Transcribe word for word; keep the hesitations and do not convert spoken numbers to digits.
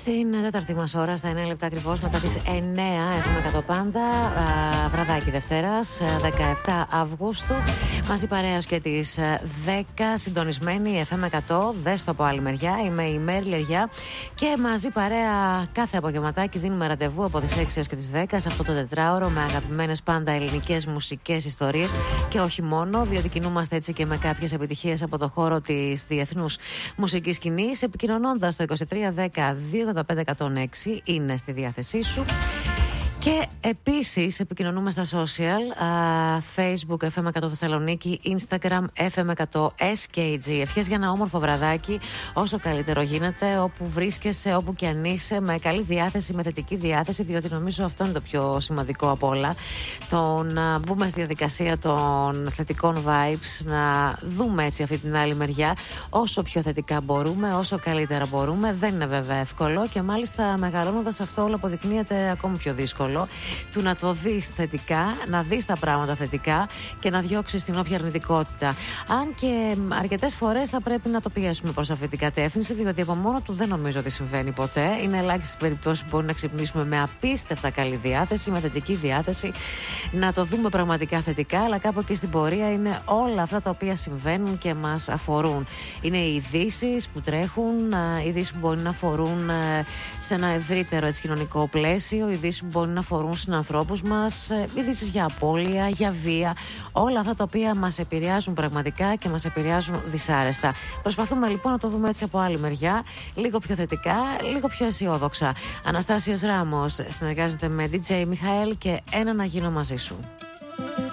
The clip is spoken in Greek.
Στην τέταρτη μας ώρα, στα εννέα λεπτά ακριβώς μετά τις εννέα, έχουμε εκατό πάντα. Βραδάκι Δευτέρας, δεκαεπτά Αυγούστου. Μαζί παρέως και τις δέκα, συντονισμένη εφ εμ εκατό. Δες το από άλλη μεριά. Είμαι η Μέρη Λεριά. Και μαζί παρέα κάθε απογευματάκι δίνουμε ραντεβού από τις έξι έως και τις δέκα σε αυτό το τετράωρο με αγαπημένες πάντα ελληνικές μουσικές ιστορίες και όχι μόνο, διότι κινούμαστε έτσι και με κάποιες επιτυχίες από το χώρο της διεθνούς μουσικής σκηνής. Επικοινωνώντας το είκοσι τρία δέκα δύο ογδόντα πέντε εκατόν έξι είναι στη διάθεσή σου. Και επίσης επικοινωνούμε στα social, uh, Facebook εφ εμ εκατό Θεσσαλονίκη, Instagram εφ εμ εκατό ες κέι τζι. Ευχές για ένα όμορφο βραδάκι, όσο καλύτερο γίνεται, όπου βρίσκεσαι, όπου και αν είσαι, με καλή διάθεση, με θετική διάθεση, διότι νομίζω αυτό είναι το πιο σημαντικό από όλα. Το να μπούμε στη διαδικασία των θετικών vibes, να δούμε έτσι αυτή την άλλη μεριά, όσο πιο θετικά μπορούμε, όσο καλύτερα μπορούμε. Δεν είναι βέβαια εύκολο και μάλιστα μεγαλώνοντας αυτό όλο αποδεικνύεται ακόμη πιο δύσκολο. Του να το δεις θετικά, να δεις τα πράγματα θετικά και να διώξεις την όποια αρνητικότητα. Αν και αρκετές φορές θα πρέπει να το πιέσουμε προς αυτή την κατεύθυνση, διότι από μόνο του δεν νομίζω ότι συμβαίνει ποτέ. Είναι ελάχιστες περιπτώσεις που μπορεί να ξυπνήσουμε με απίστευτα καλή διάθεση, με θετική διάθεση, να το δούμε πραγματικά θετικά, αλλά κάπου εκεί στην πορεία είναι όλα αυτά τα οποία συμβαίνουν και μας αφορούν. Είναι οι ειδήσεις που τρέχουν, ειδήσεις που μπορεί να αφορούν σε ένα ευρύτερο έτσι, κοινωνικό πλαίσιο, ειδήσεις που μπορεί να αφορούν συνανθρώπους μας, ειδήσεις για απώλεια, για βία, όλα αυτά τα οποία μας επηρεάζουν πραγματικά και μας επηρεάζουν δυσάρεστα. Προσπαθούμε λοιπόν να το δούμε έτσι από άλλη μεριά, λίγο πιο θετικά, λίγο πιο αισιόδοξα. Αναστάσιος Ράμος συνεργάζεται με ντι τζέι Μιχαέλ και Ένα να γίνω μαζί σου.